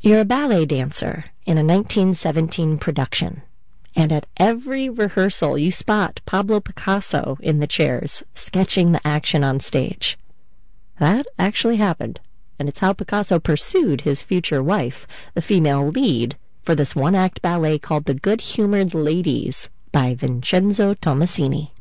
You're a ballet dancer in a 1917 production, and at every rehearsal you spot Pablo Picasso in the chairs, sketching the action on stage. That actually happened, and it's how Picasso pursued his future wife, the female lead, for this one-act ballet called The Good-Humored Ladies by Vincenzo Tommasini.